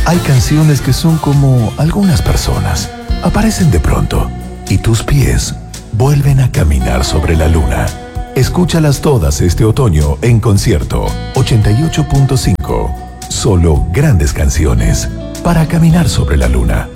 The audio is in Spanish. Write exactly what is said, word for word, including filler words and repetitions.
Hay canciones que son como algunas personas. Aparecen de pronto y tus pies vuelven a caminar sobre la luna. Escúchalas todas este otoño en concierto ochenta y ocho punto cinco. Solo grandes canciones para caminar sobre la luna.